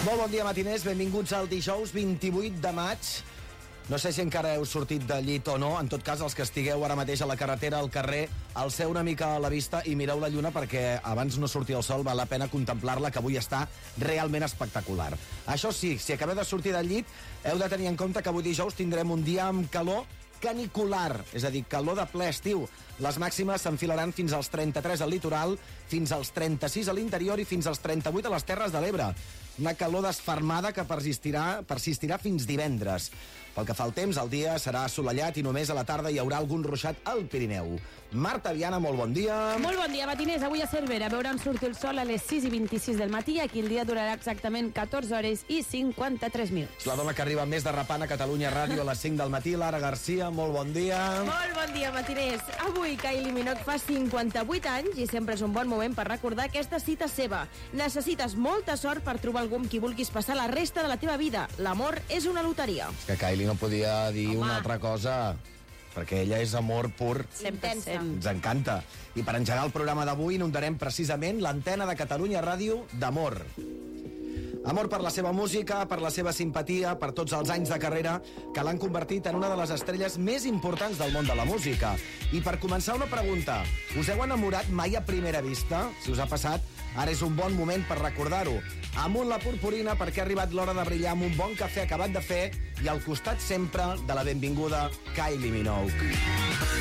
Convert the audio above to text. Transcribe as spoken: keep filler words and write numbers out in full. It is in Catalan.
Molt bon dia, matiners. Benvinguts al dijous vint-i-vuit de maig. No sé si encara heu sortit de llit o no. En tot cas, els que estigueu ara mateix a la carretera, al carrer, alceu una mica a la vista i mireu la lluna perquè abans no sortir el sol val la pena contemplar-la, que avui està realment espectacular. Això sí, si acabeu de sortir del llit, heu de tenir en compte que avui dijous tindrem un dia amb calor canicular, és a dir, calor de ple estiu. Les màximes s'enfilaran fins als trenta-tres al litoral, fins als trenta-sis a l'interior i fins als trenta-vuit a les Terres de l'Ebre. Una calor desfermada que persistirà, persistirà fins divendres. Pel que fa al temps, el dia serà assolellat i només a la tarda hi haurà algun ruixat al Pirineu. Marta Viana, molt bon dia. Molt bon dia, matiners. Avui a Cervera veuran sortir el sol a les sis i vint-i-sis del matí. Aquí el dia durarà exactament catorze hores i cinquanta-tres minuts. La dona que arriba més derrapant a Catalunya Ràdio a les cinc del matí, Lara Garcia, molt bon dia. Molt bon dia, matiners. Avui Kylie Minogue fa cinquanta-vuit anys i sempre és un bon moment per recordar aquesta cita seva. Necessites molta sort per trobar algú amb qui vulguis passar la resta de la teva vida. L'amor és una loteria. És que Kylie no podia dir Home. una altra cosa, perquè ella és amor pur. cent per cent. Ens encanta. I per engegar el programa d'avui inundarem precisament l'antena de Catalunya Ràdio d'amor. Amor per la seva música, per la seva simpatia, per tots els anys de carrera que l'han convertit en una de les estrelles més importants del món de la música. I per començar, una pregunta. Us heu enamorat mai a primera vista? Si us ha passat, ara és un bon moment per recordar-ho. Amunt la purpurina, perquè ha arribat l'hora de brillar amb un bon cafè acabat de fer i al costat sempre de la benvinguda Kylie Minogue.